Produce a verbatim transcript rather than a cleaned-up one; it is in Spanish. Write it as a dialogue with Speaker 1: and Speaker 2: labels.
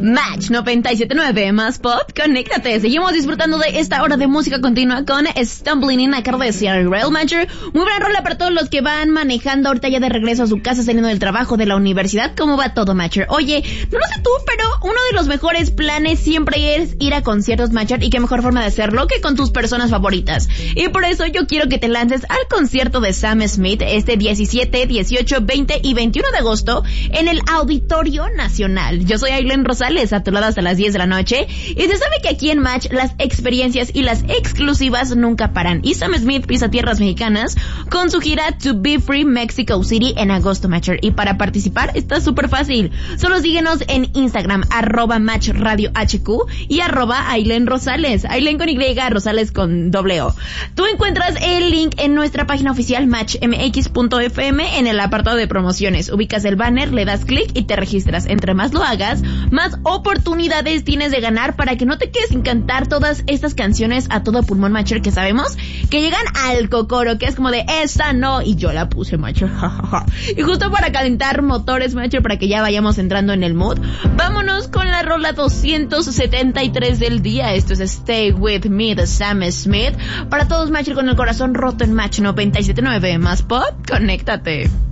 Speaker 1: Match noventa y siete punto nueve más pop, conéctate. Seguimos disfrutando de esta hora de música continua con Stumbling in a Car de Sierra Rail Matcher. Muy buena rola para todos los que van manejando ahorita ya de regreso a su casa, saliendo del trabajo, de la universidad. ¿Cómo va todo, Matcher? Oye, no lo sé tú, pero uno de los mejores planes siempre es ir a conciertos, Matcher, y qué mejor forma de hacerlo que con tus personas favoritas. Y por eso yo quiero que te lances al concierto de Sam Smith este diecisiete, dieciocho, veinte y veintiuno de agosto en el Auditorio Nacional. Yo soy Ailén Rosales, a tu lado hasta las diez de la noche, y se sabe que aquí en Match las experiencias y las exclusivas nunca paran, y Sam Smith pisa tierras mexicanas con su gira To Be Free Mexico City en agosto, Matcher. Y para participar está súper fácil, solo síguenos en Instagram, arroba Match Radio H Q y arroba Ailén Rosales, Ailén con Y, Rosales con doble O. Tú encuentras el link en nuestra página oficial match m x punto f m en el apartado de promociones. Ubicas el banner, le das clic y te registras. Entre más lo hagas, más oportunidades tienes de ganar para que no te quedes sin cantar todas estas canciones a todo pulmón, Matcher, que sabemos que llegan al cocoro, que es como de esta no, y yo la puse, Matcher. Y justo para calentar motores, Matcher, para que ya vayamos entrando en el mood, vámonos con la rola doscientos setenta y tres del día. Esto es Stay With Me de Sam Smith. Para todos, Matcher, con el corazón roto en Match noventa y siete punto nueve más pop, conéctate.